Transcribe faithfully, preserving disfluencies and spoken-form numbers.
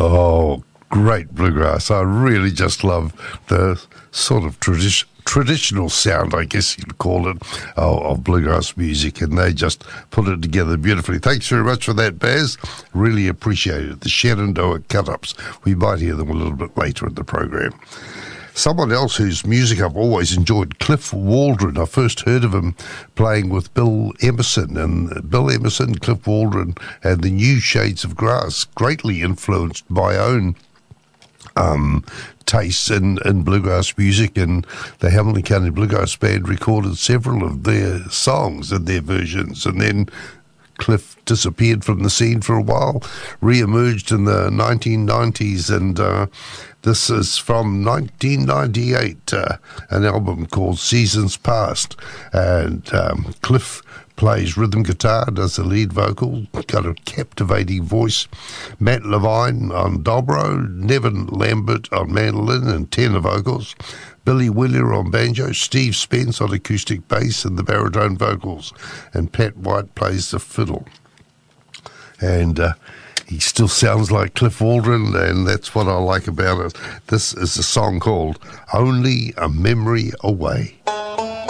Oh, great bluegrass. I really just love the sort of tradition. traditional sound, I guess you'd call it, of, of bluegrass music, and they just put it together beautifully. Thanks very much for that, Baz. Really appreciate it. The Shenandoah Cut-Ups. We might hear them a little bit later in the program. Someone else whose music I've always enjoyed, Cliff Waldron. I first heard of him playing with Bill Emerson, and Bill Emerson, Cliff Waldron, and the New Shades of Grass, greatly influenced my own um, tastes in, in bluegrass music, and the Hamilton County Bluegrass Band recorded several of their songs and their versions, and then Cliff disappeared from the scene for a while, re-emerged in the nineteen nineties, and uh, this is from nineteen ninety-eight, uh, an album called Seasons Past, and um, Cliff plays rhythm guitar, does the lead vocal, got a captivating voice. Matt Levine on dobro, Nevin Lambert on mandolin and tenor vocals, Billy Wheeler on banjo, Steve Spence on acoustic bass and the baritone vocals, and Pat White plays the fiddle. And uh, he still sounds like Cliff Waldron, and that's what I like about it. This is a song called Only a Memory Away.